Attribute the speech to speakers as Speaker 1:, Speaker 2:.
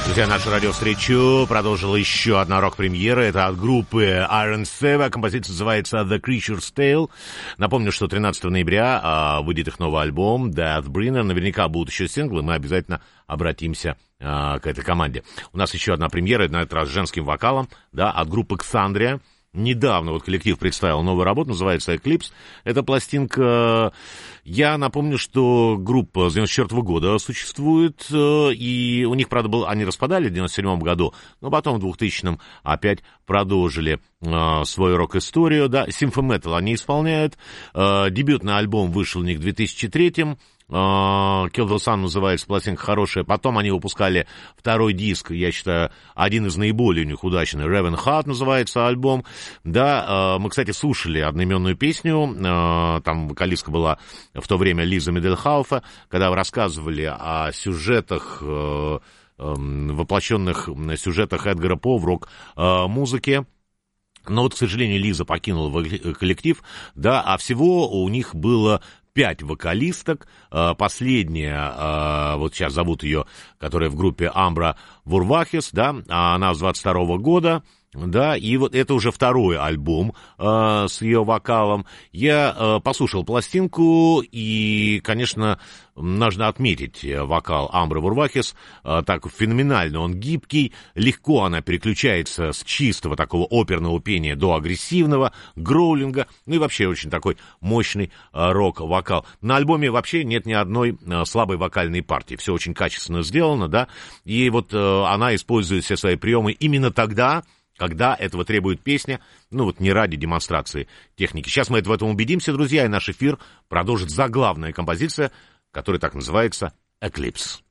Speaker 1: Друзья, нашу радиовстречу продолжила еще одна рок-премьера. Это от группы Iron Seva. Композиция называется The Creature's Tale. Напомню, что 13 ноября выйдет их новый альбом Deathbringer. Наверняка будут еще синглы. Мы обязательно обратимся к этой команде. У нас еще одна премьера, на этот раз с женским вокалом, да, от группы Xandria. Недавно вот коллектив представил новую работу, называется Eclipse. Это пластинка... Я напомню, что группа с 94 года существует, и у них, правда, они распадали в 97 году, но потом в 2000-м опять продолжили свою рок-историю. Да, симфометал они исполняют. Дебютный альбом вышел у них в 2003-м. Kill the Sun называется, пластинка хорошая. Потом они выпускали второй диск, я считаю, один из наиболее у них удачных. Raven Heart называется альбом. Да, мы, кстати, слушали одноименную песню. Там вокалистка была в то время Лиза Медельхауфа, когда рассказывали о сюжетах, воплощенных сюжетах Эдгара По в рок-музыке. Но вот, к сожалению, Лиза покинула коллектив, да, а всего у них было 5 вокалисток. Последняя, вот сейчас зовут ее, которая в группе Амбра Вурвахис, да, она с 22 года. Да, и вот это уже второй альбом с ее вокалом. Я послушал пластинку, и, конечно, нужно отметить вокал Амбры Вурвахис. Так феноменально он гибкий, легко она переключается с чистого такого оперного пения до агрессивного, гроулинга, ну и вообще очень такой мощный рок-вокал. На альбоме вообще нет ни одной слабой вокальной партии, все очень качественно сделано, да, и вот она использует все свои приемы именно тогда, когда этого требует песня, ну вот не ради демонстрации техники. Сейчас мы в этом убедимся, друзья, и наш эфир продолжит заглавная композиция, которая так называется «Eclipse».